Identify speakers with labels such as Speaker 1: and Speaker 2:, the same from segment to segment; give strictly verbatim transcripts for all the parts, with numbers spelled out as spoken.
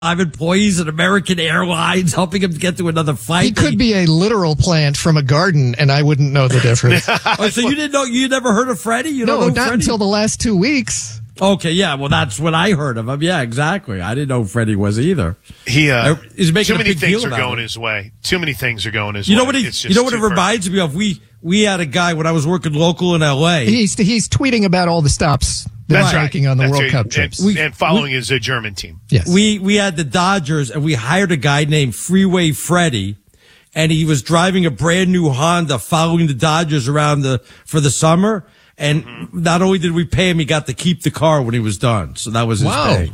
Speaker 1: employees at American Airlines helping him get to another fight.
Speaker 2: He could be a literal plant from a garden, and I wouldn't know the difference.
Speaker 1: Oh, so you didn't know? You never heard of Freddie? You don't
Speaker 2: no,
Speaker 1: know
Speaker 2: not
Speaker 1: Freddie?
Speaker 2: until the last two weeks.
Speaker 1: Okay, yeah, well, that's when I heard of him. Yeah, exactly. I didn't know who Freddie was either.
Speaker 3: He, uh,
Speaker 1: He's making
Speaker 3: too many
Speaker 1: a big
Speaker 3: things
Speaker 1: deal
Speaker 3: are
Speaker 1: about
Speaker 3: going
Speaker 1: it.
Speaker 3: his way. Too many things are going his
Speaker 1: You know
Speaker 3: way.
Speaker 1: what? He,
Speaker 3: It's just
Speaker 1: you know what it
Speaker 3: too
Speaker 1: reminds me of? We we had a guy when I was working local in L A.
Speaker 2: He's he's tweeting about all the stops that
Speaker 3: That's
Speaker 2: he's
Speaker 3: right.
Speaker 2: making on the
Speaker 3: That's
Speaker 2: World
Speaker 3: right.
Speaker 2: Cup trips.
Speaker 3: And,
Speaker 1: We-
Speaker 3: and following
Speaker 1: we-
Speaker 3: is a German team.
Speaker 2: Yes.
Speaker 1: We we had the Dodgers, and we hired a guy named Freeway Freddie, and he was driving a brand new Honda, following the Dodgers around the for the summer. And
Speaker 3: Mm-hmm.
Speaker 1: not only did we pay him, he got to keep the car when he was done. So that was his
Speaker 2: Wow.
Speaker 1: pay.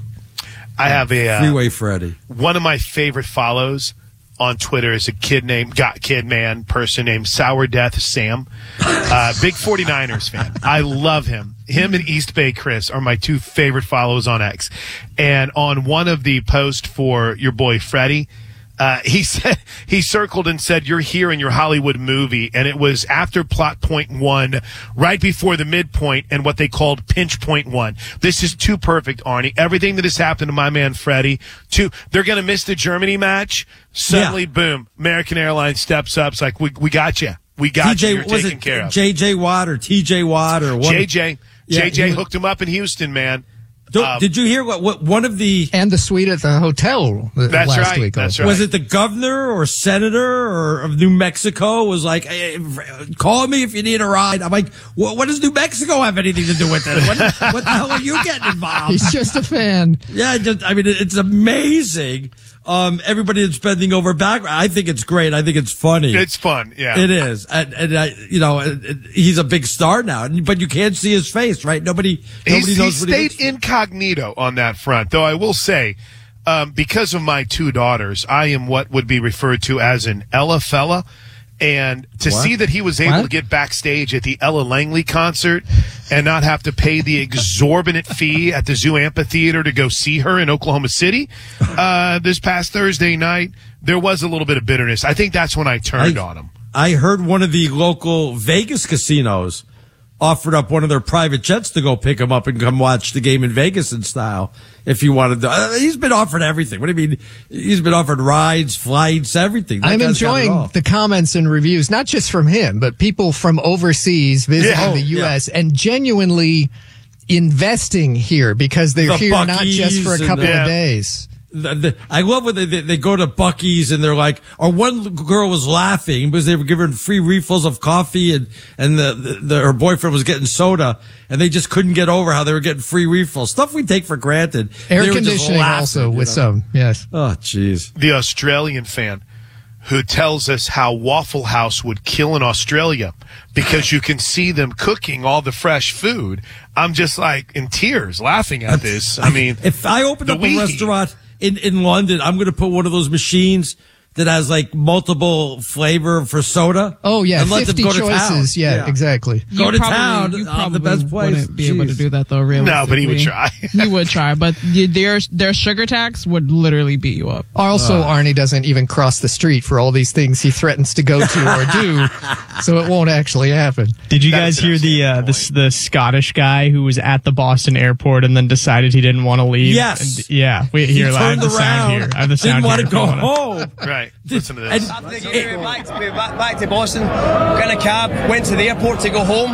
Speaker 3: I have a uh,
Speaker 1: Freeway Freddie.
Speaker 3: one of my favorite follows on Twitter is a kid named got kid man person named Sour Death Sam, uh, big 49ers fan. I love him. Him and East Bay Chris are my two favorite follows on X. And on one of the posts for your boy Freddie, uh, he said he circled and said, "You're here in your Hollywood movie," and it was after plot point one, right before the midpoint, and what they called pinch point one. This is too perfect, Arnie. Everything that has happened to my man Freddie. Two, they're going to miss the Germany match. Suddenly,
Speaker 1: Yeah.
Speaker 3: boom! American Airlines steps up. It's like we we got you. We got
Speaker 1: T J,
Speaker 3: you. You're
Speaker 1: was
Speaker 3: taken
Speaker 1: it
Speaker 3: care of.
Speaker 1: J J Watt or T J Watt or one?
Speaker 3: J J.
Speaker 1: Yeah,
Speaker 3: J J
Speaker 1: he was-
Speaker 3: hooked him up in Houston, man.
Speaker 1: Don't-
Speaker 3: Um,
Speaker 1: did you hear what, what one of the
Speaker 2: and the suite at the hotel th-
Speaker 3: That's
Speaker 2: last
Speaker 3: right,
Speaker 2: week.
Speaker 3: that's
Speaker 2: also.
Speaker 3: right.
Speaker 1: was it the governor or senator or of New Mexico was like, hey, call me if you need a ride. I'm like, what, what does New Mexico have anything to do with this? What, what the hell are you getting involved?
Speaker 2: He's just a fan.
Speaker 1: Yeah, I just, I mean, it- it's amazing. Um, everybody that's bending over backwards. I think it's great. I think it's funny.
Speaker 3: It's fun, yeah.
Speaker 1: It is, and, and I, you know, it, it, he's a big star now, but you can't see his face, right? Nobody, nobody
Speaker 3: He's,
Speaker 1: knows
Speaker 3: he
Speaker 1: what he
Speaker 3: stayed
Speaker 1: looks
Speaker 3: incognito on that front, though I will say, um, because of my two daughters, I am what would be referred to as an Ella fella. And to
Speaker 1: What?
Speaker 3: see that he was able
Speaker 2: What?
Speaker 3: to get backstage at the Ella Langley concert and not have to pay the exorbitant fee at the Zoo Amphitheater to go see her in Oklahoma City uh, this past Thursday night, there was a little bit of bitterness. I think that's when I turned
Speaker 1: I-
Speaker 3: on him.
Speaker 1: I heard one of the local Vegas casinos offered up one of their private jets to go pick him up and come watch the game in Vegas in style. If you wanted to, uh, he's been offered everything. What do you mean? He's been offered rides, flights, everything. That
Speaker 2: I'm
Speaker 1: guy's got it all.
Speaker 2: enjoying the comments and reviews, not just from him, but people from overseas visiting
Speaker 3: Yeah.
Speaker 2: the
Speaker 1: Oh,
Speaker 2: U S
Speaker 1: yeah.
Speaker 2: and genuinely investing here because they're
Speaker 1: The
Speaker 2: here not just for a
Speaker 1: Buc-ee's
Speaker 2: couple
Speaker 1: and
Speaker 3: the-
Speaker 2: of days.
Speaker 1: The, the, I love when they, they, they go to Buc-ee's and they're like, or one girl was laughing because they were giving her free refills of coffee and, and the, the, the, her boyfriend was getting soda and they just couldn't get over how they were getting free refills. Stuff we take for granted.
Speaker 2: Air
Speaker 1: They were just
Speaker 2: conditioning
Speaker 1: laughing,
Speaker 2: also
Speaker 1: you
Speaker 2: with
Speaker 1: know?
Speaker 2: some, yes.
Speaker 1: Oh, jeez.
Speaker 3: The Australian fan who tells us how Waffle House would kill in Australia because you can see them cooking all the fresh food. I'm just like in tears laughing at this. I mean,
Speaker 1: If I open
Speaker 3: the
Speaker 1: up a
Speaker 3: Wii.
Speaker 1: restaurant in, in London, I'm going to put one of those machines that has like multiple flavor for soda.
Speaker 2: Oh, yeah,
Speaker 1: and let them
Speaker 2: fifty
Speaker 1: go to
Speaker 2: choices.
Speaker 1: town.
Speaker 2: Yeah, exactly.
Speaker 1: Go
Speaker 4: You
Speaker 1: to
Speaker 4: probably-
Speaker 1: town.
Speaker 4: You
Speaker 1: I'm
Speaker 4: probably
Speaker 1: the best place.
Speaker 4: wouldn't be able to
Speaker 1: Jeez.
Speaker 4: do that though. Really,
Speaker 3: No, but he would try.
Speaker 4: He would try, but y- their their sugar tax would literally beat you up.
Speaker 2: Also, Arnie doesn't even cross the street for all these things he threatens to go to or do, so it won't actually happen.
Speaker 5: Did you
Speaker 3: That
Speaker 5: guys
Speaker 3: is an
Speaker 5: hear the uh,
Speaker 3: outstanding
Speaker 5: the, the Scottish guy who was at the Boston airport and then decided he didn't want to leave?
Speaker 1: Yes.
Speaker 5: And- yeah. Wait,
Speaker 1: He
Speaker 5: here, I have
Speaker 1: turned
Speaker 5: the sound
Speaker 1: around.
Speaker 5: here. I have the sound
Speaker 1: Didn't want
Speaker 5: here.
Speaker 1: to go
Speaker 5: Hold on.
Speaker 1: home.
Speaker 3: Right. Listen to this.
Speaker 1: And-
Speaker 6: We're back, to, we're back, back to Boston, got in a cab, went to the airport to go home,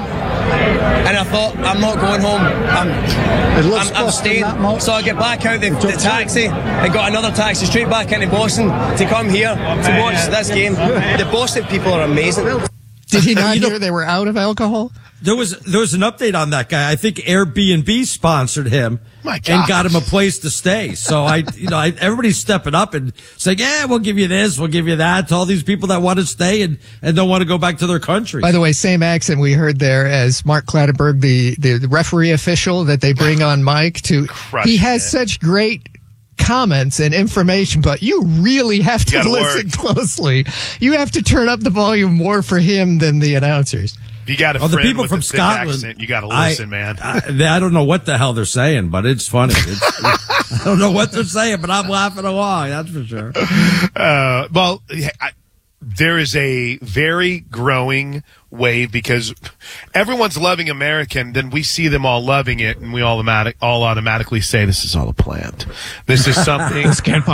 Speaker 6: and I thought, I'm not going home, I'm, I'm, I'm staying. So I get back out the, the taxi, I got another taxi straight back into Boston to come here to watch this game. The Boston people are amazing.
Speaker 2: Did he not
Speaker 1: You know-
Speaker 2: hear they were out of alcohol?
Speaker 1: There was there was an update on that guy. I think Airbnb sponsored him
Speaker 3: My
Speaker 1: and
Speaker 3: gosh.
Speaker 1: got him a place to stay. So I, you know, I, everybody's stepping up and saying, "Yeah, we'll give you this, we'll give you that." To all these people that want to stay and, and don't want to go back to their country.
Speaker 2: By the way, same accent we heard there as Mark Clattenburg, the, the referee official that they bring on mic to.
Speaker 3: Crushing
Speaker 2: He has
Speaker 3: it.
Speaker 2: such great comments and information, but you really have to
Speaker 3: gotta
Speaker 2: listen
Speaker 3: work.
Speaker 2: closely. You have to turn up the volume more for him than the announcers.
Speaker 3: You got a
Speaker 1: Oh, the
Speaker 3: friend
Speaker 1: people
Speaker 3: with
Speaker 1: from
Speaker 3: a thick
Speaker 1: Scotland.
Speaker 3: accent. You got to
Speaker 1: I-
Speaker 3: listen, man.
Speaker 1: I, I don't know what the hell they're saying, but it's funny. It's, I don't know what they're saying, but I'm laughing along. That's for sure.
Speaker 3: Uh, well, I, there is a very growing wave because everyone's loving American, then we see them all loving it, and we all automatic all automatically say this is all a plant. This is something.
Speaker 5: This can't